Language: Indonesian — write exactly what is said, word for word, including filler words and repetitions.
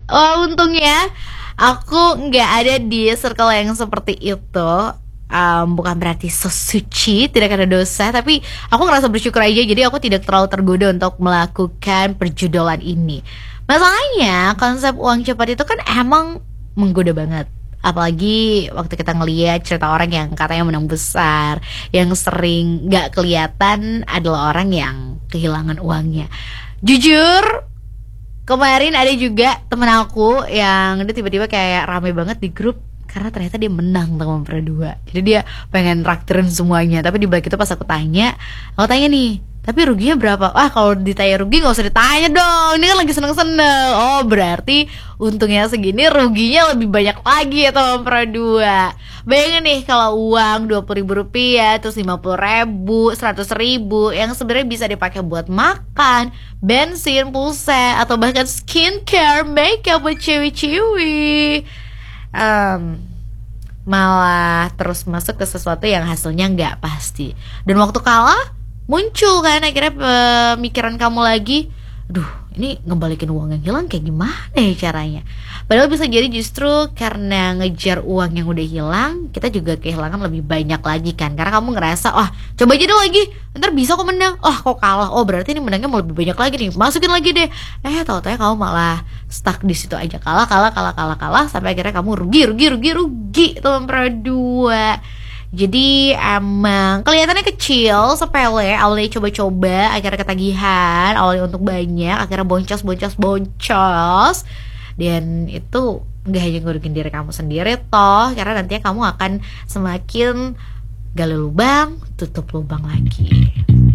Oh, untungnya aku nggak ada di circle yang seperti itu. Um, bukan berarti sesuci, tidak ada dosa, tapi aku ngerasa bersyukur aja. Jadi aku tidak terlalu tergoda untuk melakukan perjudolan ini. Masalahnya konsep uang cepat itu kan emang menggoda banget. Apalagi waktu kita ngeliat cerita orang yang katanya menang besar, yang sering nggak kelihatan adalah orang yang kehilangan uangnya. Jujur, kemarin ada juga temen aku yang dia tiba-tiba kayak rame banget di grup karena ternyata dia menang teman dua. Jadi dia pengen traktirin semuanya. Tapi di balik itu pas aku tanya, aku tanya nih, tapi ruginya berapa? Wah, kalau ditanya rugi nggak usah ditanya dong. Ini kan lagi seneng-seneng. Oh, berarti untungnya segini, ruginya lebih banyak lagi ya teman dua. Bayangin nih kalau uang dua puluh ribu rupiah, terus lima puluh ribu, seratus ribu, yang sebenarnya bisa dipakai buat makan, bensin, pulsa, atau bahkan skincare, makeup buat cewek-cewek. um, Malah terus masuk ke sesuatu yang hasilnya nggak pasti. Dan waktu kalah muncul kan akhirnya pemikiran kamu lagi, duh, ini ngebalikin uang yang hilang kayak gimana ya caranya. Padahal bisa jadi justru karena ngejar uang yang udah hilang, kita juga kehilangan lebih banyak lagi kan. Karena kamu ngerasa, wah coba aja deh lagi, ntar bisa kok menang. Oh kok kalah, oh berarti ini menangnya mau lebih banyak lagi nih, masukin lagi deh. Eh tau-tau kamu malah stuck di situ aja, kalah kalah kalah kalah kalah sampai akhirnya kamu rugi rugi rugi rugi tuh dua. Jadi emang kelihatannya kecil, sepele, awalnya coba-coba, akhirnya ketagihan, awalnya untuk banyak, akhirnya boncos, boncos, boncos. Dan itu gak hanya ngerugiin diri kamu sendiri toh, karena nantinya kamu akan semakin gali lubang, tutup lubang lagi.